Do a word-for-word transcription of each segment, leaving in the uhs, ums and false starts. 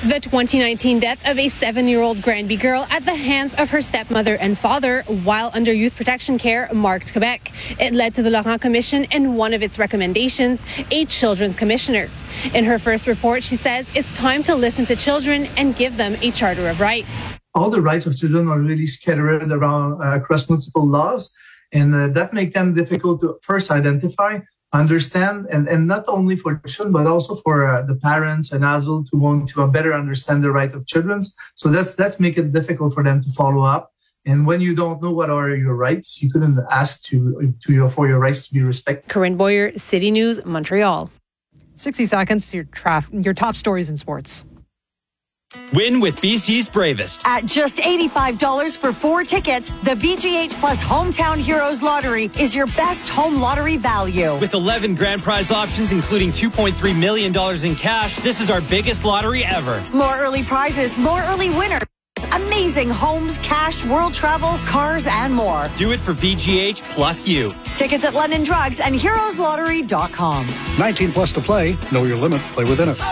The twenty nineteen death of a seven-year-old Granby girl at the hands of her stepmother and father while under youth protection care marked Quebec. It led to the Laurent Commission and one of its recommendations, a children's commissioner. In her first report, she says it's time to listen to children and give them a charter of rights. All the rights of children are really scattered around uh, across multiple laws, and uh, that makes them difficult to first identify, understand, and, and not only for children, but also for uh, the parents and adults who want to uh, better understand the right of children. So that's that's make it difficult for them to follow up. And when you don't know what are your rights, you couldn't ask to to your for your rights to be respected. Corinne Boyer, City News, Montreal. sixty seconds, your, traf- your top stories in sports. Win with B C's Bravest. At just eighty-five dollars for four tickets, the V G H Plus Hometown Heroes Lottery is your best home lottery value. With eleven grand prize options, including two point three million dollars in cash, this is our biggest lottery ever. More early prizes, more early winners, amazing homes, cash, world travel, cars, and more. Do it for V G H plus you. Tickets at London Drugs and heroes lottery dot com. nineteen plus to play. Know your limit. Play within it.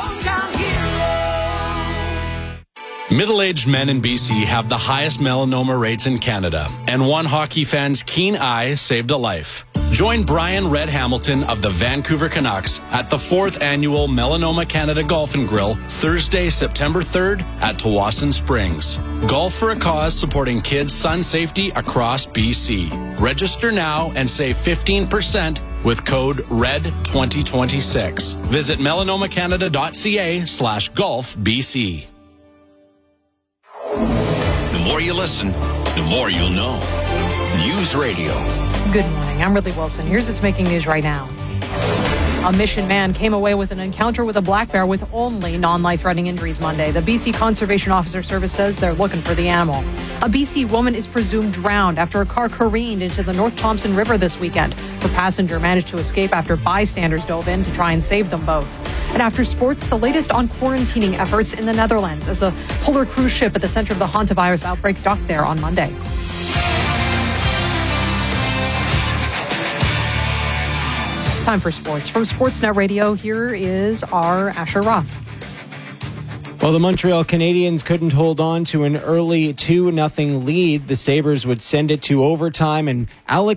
Middle-aged men in B C have the highest melanoma rates in Canada, and one hockey fan's keen eye saved a life. Join Brian Red Hamilton of the Vancouver Canucks at the fourth annual Melanoma Canada Golf and Grill, Thursday, September third at Tawasin Springs. Golf for a cause supporting kids' sun safety across B C. Register now and save fifteen percent with code R E D twenty twenty-six. Visit melanomacanada.ca slash golf BC. The more you listen, the more you'll know. News Radio. Good morning. I'm Ridley Wilson. Here's what's making news right now. A Mission man came away with an encounter with a black bear with only non-life-threatening injuries Monday. The B C Conservation Officer Service says they're looking for the animal. A B C woman is presumed drowned after a car careened into the North Thompson River this weekend. Her passenger managed to escape after bystanders dove in to try and save them both. And after sports, the latest on quarantining efforts in the Netherlands as a polar cruise ship at the center of the hantavirus outbreak docked there on Monday. Time for sports. From Sportsnet Radio, here is our Asher Roth. Well, the Montreal Canadiens couldn't hold on to an early two nothing lead. The Sabres would send it to overtime, and Alex